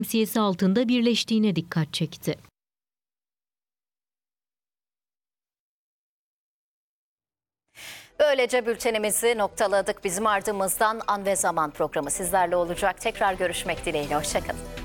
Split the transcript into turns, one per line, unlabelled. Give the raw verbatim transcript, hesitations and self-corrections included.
şemsiyesi altında birleştiğine dikkat çekti.
Böylece bültenimizi noktaladık. Bizim ardımızdan An ve Zaman programı sizlerle olacak. Tekrar görüşmek dileğiyle. Hoşça kalın.